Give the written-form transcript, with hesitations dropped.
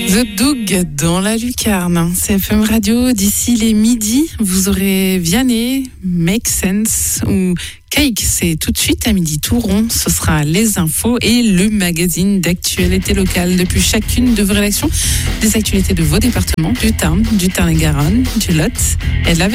The Doug dans la lucarne. CFM Radio, d'ici les midis, vous aurez Vianney, Make Sense ou Cake. C'est tout de suite à midi tout rond. Ce sera les infos et le magazine d'actualité locale depuis chacune de vos rédactions. Des actualités de vos départements, du Tarn et Garonne, du Lot et de la